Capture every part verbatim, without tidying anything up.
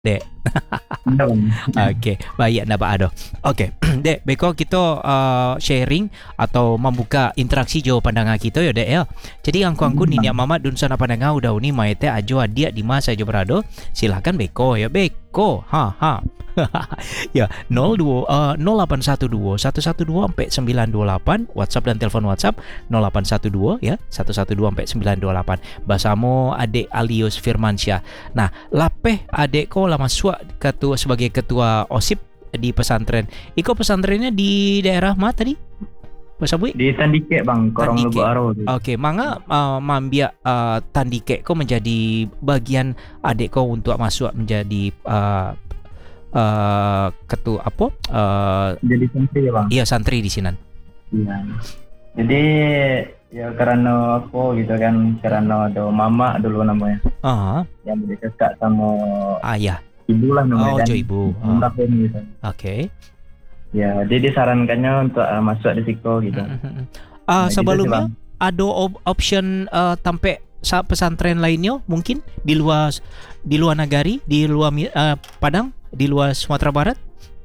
Dek. Iya, Bang. Okey, baik napa ado. Okey, Dek, beko kita uh, sharing atau membuka interaksi jo pandangan kita ya, Dek ya. Jadi angku-angku ni niak mamat dun sana pandangan udah uni maite ajo adia di masa jo berado. Silakan beko ya, beko. Ha ha. Ya, nol dua uh, nol lapan satu dua satu satu dua sampai sembilan dua lapan WhatsApp dan telepon WhatsApp nol lapan satu dua ya satu satu dua sampai sembilan dua lapan. Basamu adik Alius Firmansyah. Nah, lapeh adik ko lama suak ketua sebagai ketua OSIP di pesantren. Iko pesantrennya di daerah mana tadi? Pasabui? Di Tandike, Bang, Korong Tandike. Lubuk Aro. Okey, manga uh, mambia uh, Tandike ko menjadi bagian adik ko untuk masuk menjadi uh, Uh, ketua apa? Uh, Jadi santri ya, Bang. Iya, santri di sini. Iya. Jadi ya karena aku gitu kan, karena ada mama dulu namanya. Ah, Yang beda kakak sama ayah. ibu lah namanya. Oh, kan. jo ibu. Umrah Ah. pun gitu. Okey. Ya, dia disarankannya untuk uh, masuk di Siko gitu. Mm-hmm. Ah, Nah, sebelumnya gitu sih, ada op- option uh, tampe sa- pesantren lainnya mungkin di luar di luar negari, di luar uh, Padang, di luar Sumatera Barat?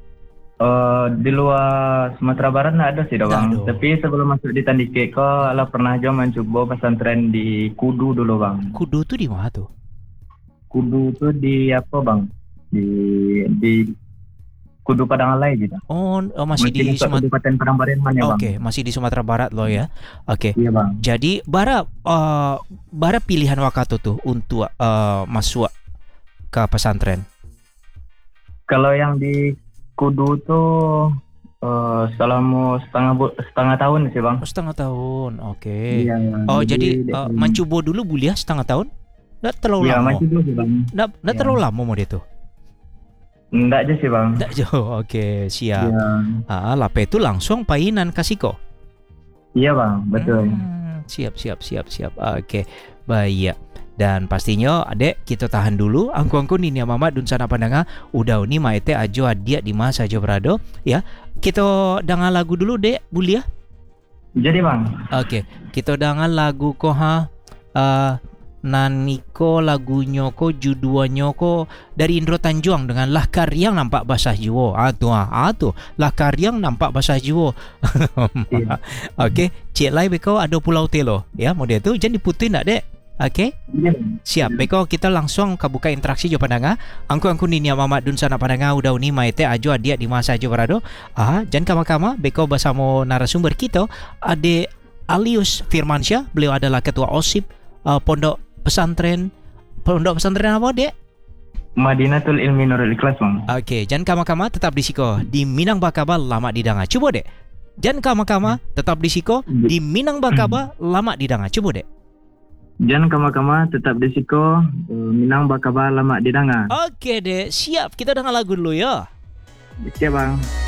Uh, di luar Sumatera Barat nggak ada sih, dah, Bang. Nggak ada. Tapi sebelum masuk di Tandike, kok lah pernah aja mencoba pesantren di Kudu dulu, Bang. Kudu tuh di mana tuh? Kudu tuh di apa, Bang? Di di Kudu Padang Alai gitu. Oh, oh masih Mungkin di untuk Sumatera. Kabupaten Padang Pariaman ya, Bang. Oke, masih di Sumatera Barat lo ya. Oke. Iya, Bang. Jadi bara uh, bara pilihan waktu tuh untuk uh, masuk ke pesantren. Kalau yang di Kudu tuh uh, selama setengah bu- setengah tahun sih, Bang. Oh, setengah tahun. Oke. Iya. Oh, jadi, di- uh, mencoba dulu kuliah setengah tahun? Nggak terlalu Iya, lama. masih dulu sih, Bang. Nggak, nggak Iya. terlalu lama mau dia tuh. Enggak aja sih, Bang. Nggak jauh. Oke, siap. Iya. Ah, lape itu langsung painan kasiko. Iya, Bang, betul. Hmm, siap, siap, siap, siap. Oke, baik. Dan pastinya adek kita tahan dulu. Angku-angku ni mama dun sana pandanga udah ni maite ajo adia di masa ajo berado ya. Kita dengar lagu dulu dek Bulia. Jadi, Bang, Oke, kita dengar lagu ko ha uh, Naniko lagunya ko juduannya ko dari Indro Tanjuang dengan Lah Karyang nampak basah jiwa. Ah tu ah, ah tu Lah Karyang nampak basah jiwa. Iya. Okey, cik lai beko ada Pulau Telo ya model tu jangan diputuin nak dek. Okey. iya. Siap, beko kita langsung ke buka interaksi jo pandanga. Angku-angku ni niya mama dun sana pandanga udah ni maite ajo adia di masa ajo berado. Ah, jangan kama-kama beko bersama narasumber kita Ade Alius Firmansyah. Beliau adalah ketua OSIP uh, Pondok Pesantren Pondok Pesantren apa dek? Madinatul Ilmi Nurul Ikhlas, Bang. Okey, jangan kama-kama tetap di siko di Minang Bakaba lama didanga. Cuba dek. Jangan kama-kama tetap di siko di Minang Bakaba lama didanga. Cuba dek. Jangan kama-kama tetap di Siko, uh, Minang Bakaba lama didanga. Okey dek, siap. Kita dengar lagu dulu ya. Oke, Bang.